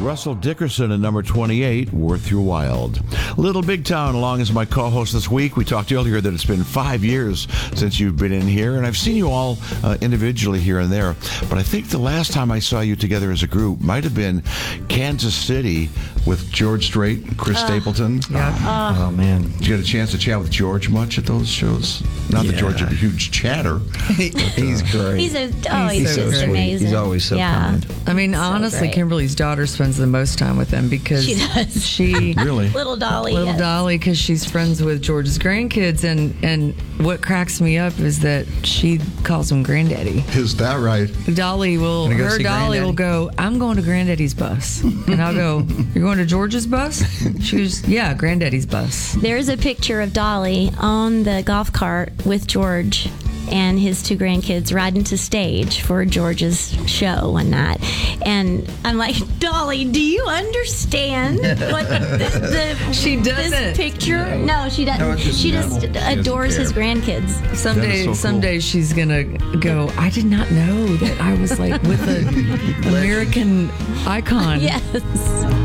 Russell Dickerson at number 28, Worth Your While. Little Big Town along as my co-host this week. We talked earlier that it's been 5 years since you've been in here, and I've seen you all individually here and there, but I think the last time I saw you together as a group might have been Kansas City with George Strait and Chris Stapleton. Oh, man. Did you get a chance to chat with George much at those shows? Not that George is a huge chatter. He's great. He's so just sweet. amazing. He's always so kind. I mean, honestly, great. Kimberly's daughter spends the most time with him because She does. she Really? Little Dolly. Little yes. Dolly, because she's friends with George's grandkids, and what cracks me up is that she calls him Granddaddy. Is that right? Dolly will, Gonna go her see Dolly will go, I'm going to Granddaddy's bus. And I'll go, you're going to George's bus? She goes, yeah, Granddaddy's bus. There's a picture of Dolly on the golf cart with George and his two grandkids riding to stage for George's show one night. And I'm like, Dolly, do you understand what She doesn't. this picture? No, she doesn't. No, it's just she just normal. adores She his doesn't grandkids. Someday she's going to go, I did not know that I was like with an American icon. Yes.